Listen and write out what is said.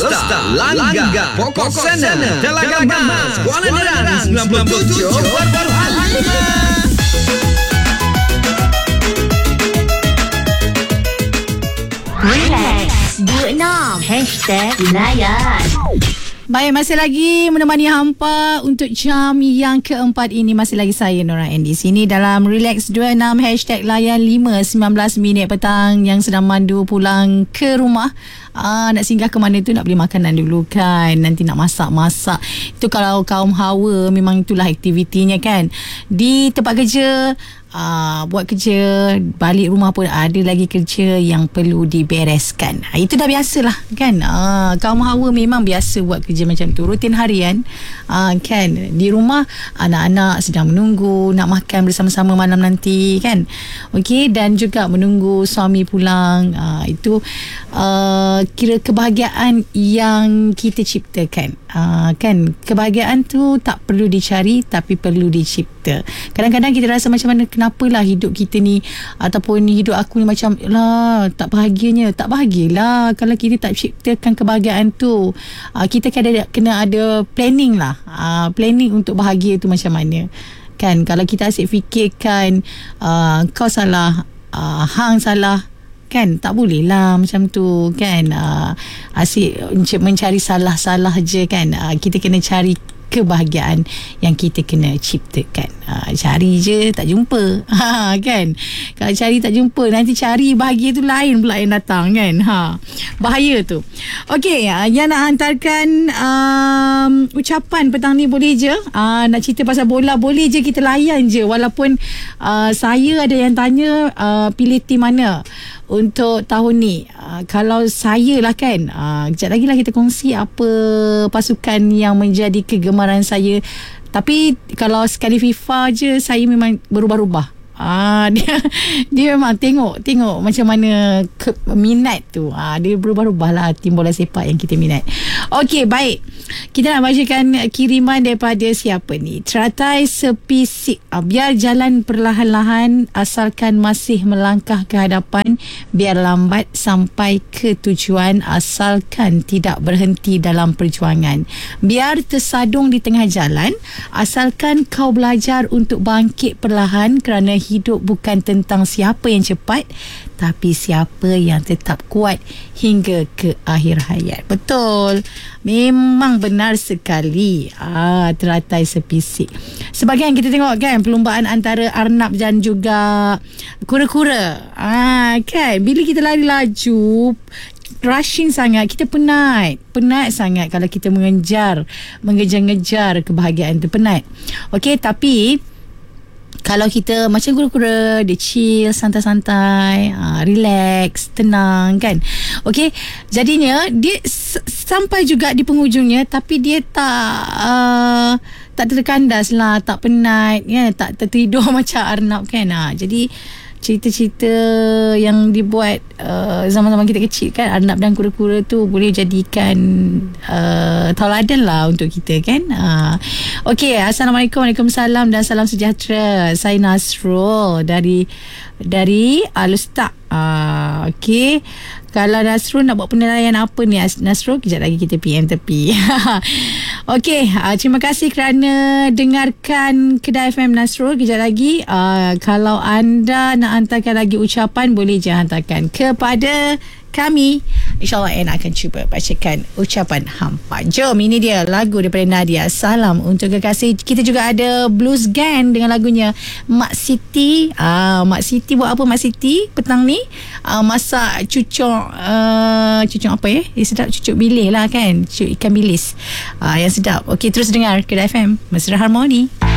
Alsta, Langga, Pokok Sana, Telaga Gamas, Kuala Nerang 97.5. Relax 26 #layan. Baik, masih lagi menemani hampa untuk jam yang keempat ini. Masih lagi saya Nora Ann di sini dalam Relax 26 #layan 5:19 petang yang sedang mandu pulang ke rumah. Nak singgah ke mana tu, nak beli makanan dulu kan, nanti nak masak-masak. Itu kalau kaum hawa memang itulah aktivitinya kan. Di tempat kerja buat kerja, balik rumah pun ada lagi kerja yang perlu dibereskan. Itu dah biasalah kan. Kaum hawa memang biasa buat kerja macam tu, rutin harian kan. Di rumah anak-anak sedang menunggu nak makan bersama-sama malam nanti kan. Okey, dan juga menunggu suami pulang. Itu kira kebahagiaan yang kita ciptakan. Kan, kebahagiaan tu tak perlu dicari tapi perlu dicipta. Kadang-kadang kita rasa macam mana, kenapalah hidup kita ni ataupun hidup aku ni macam lah tak bahagianya. Tak bahagialah kalau kita tak ciptakan kebahagiaan tu. Kita kena ada planning lah. Planning untuk bahagia tu macam mana kan. Kalau kita asyik fikirkan kau salah, hang salah kan, tak boleh lah macam tu kan. Asyik mencari salah-salah je kan. Kita kena cari kebahagiaan yang kita kena ciptakan. Cari je tak jumpa kan. Kalau cari tak jumpa, nanti cari bahagia tu lain pula yang datang kan. Bahaya tu. Okey, yang nak hantarkan ucapan petang ni boleh je. Nak cerita pasal bola boleh je, kita layan je. Walaupun saya ada yang tanya pilih tim mana untuk tahun ni. Kalau saya lah kan, kejap lagi lah kita kongsi apa pasukan yang menjadi kegemaran saya. Tapi kalau sekali FIFA je, saya memang berubah-ubah. Dia memang tengok macam mana minat tu. Dia berubah-ubah lah tim bola sepak yang kita minat. Okey, baik. Kita nak bacakan kiriman daripada siapa ni. Teratai sepisik. Biar jalan perlahan-lahan, asalkan masih melangkah ke hadapan. Biar lambat sampai ke tujuan, asalkan tidak berhenti dalam perjuangan. Biar tersadung di tengah jalan, asalkan kau belajar untuk bangkit perlahan. Kerana hidup bukan tentang siapa yang cepat, tapi siapa yang tetap kuat hingga ke akhir hayat. Betul, memang benar sekali. Teratai sepisik. Sebagian kita tengok kan perlumbaan antara arnab dan juga kura-kura. Kan, bila kita lari laju, rushing sangat, kita penat sangat kalau kita mengejar-ngejar kebahagiaan tu, penat. Okey, tapi kalau kita macam kura-kura, dia chill, santai-santai, relax, tenang kan. Okey, jadinya dia sampai juga di penghujungnya, tapi dia tak terkandas lah, tak penat kan, tak tertidur macam arnab kan. Jadi cerita-cerita yang dibuat zaman-zaman kita kecil kan, arnab dan kura-kura tu boleh jadikan tauladan lah untuk kita kan. Okey, Assalamualaikum, Waalaikumsalam dan salam sejahtera. Saya Nasrul dari Alsta. Okey, kalau Nasrul nak buat penilaian apa ni Nasrul, kejap lagi kita PM tepi. Okey, terima kasih kerana dengarkan Kedai FM Nasrul. Kejap lagi kalau anda nak hantarkan lagi ucapan, boleh je hantarkan kepada kami. InsyaAllah Ann akan cuba bacakan ucapan hampa. Jom, ini dia lagu daripada Nadia. Salam untuk kekasih. Kita juga ada Blues Gang dengan lagunya Mak Siti. Mak Siti buat apa Mak Siti petang ni? Masak cucuk apa ya? Sedap, cucuk bilis lah kan, cucuk ikan bilis. Yang sedap. Okey, terus dengar Kedai FM Mesra Harmoni.